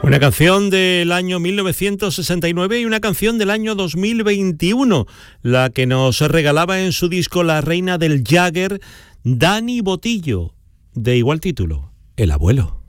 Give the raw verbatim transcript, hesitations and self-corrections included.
Una canción del año mil novecientos sesenta y nueve y una canción del año dos mil veintiuno, la que nos regalaba en su disco La Reina del Jagger, Dani Botillo, de igual título, El Abuelo.